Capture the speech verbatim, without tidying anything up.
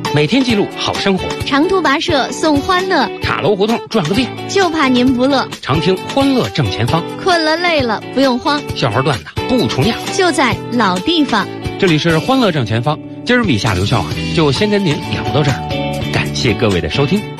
每天记录好生活。 长途跋涉送欢乐， 塔楼胡同转个遍， 就怕您不乐。 常听欢乐正前方， 困了累了不用慌， 笑话段子不重样， 就在老地方。 这里是欢乐正前方，今儿笔下留笑啊，就先跟您聊到这儿，感谢各位的收听。